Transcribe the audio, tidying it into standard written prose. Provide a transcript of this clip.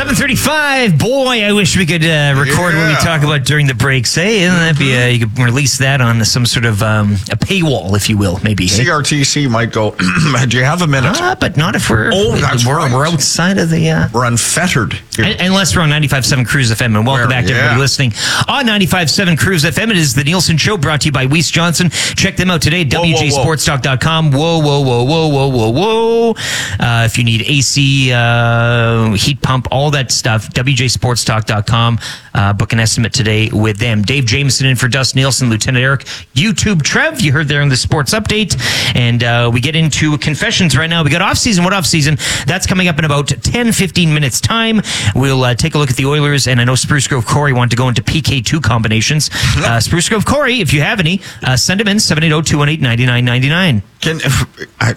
7:35. Boy, I wish we could record what we talk about during the breaks. Hey, isn't that be you could release that on some sort of a paywall, if you will, maybe. CRTC might go. Do you have a minute? But not if we're we're outside of the. We're unfettered. Unless we're on 95.7 Cruise FM. And welcome back to everybody listening on 95.7 Cruise FM. It is the Nielsen Show, brought to you by Weiss Johnson. Check them out today. WJSportstalk.com. Whoa. If you need AC, heat pump, all that stuff, WJSportstalk.com. Book an estimate today with them. Dave Jameson in for Dustin Nielsen, Lieutenant Eric, YouTube Trev. You heard there in the sports update. And we get into confessions right now. We got off-season. What off-season? That's coming up in about 10-15 minutes time. We'll take a look at the Oilers. And I know Spruce Grove Corey wanted to go into PK2 combinations. Spruce Grove Corey, if you have any, send them in, 780-218-9999.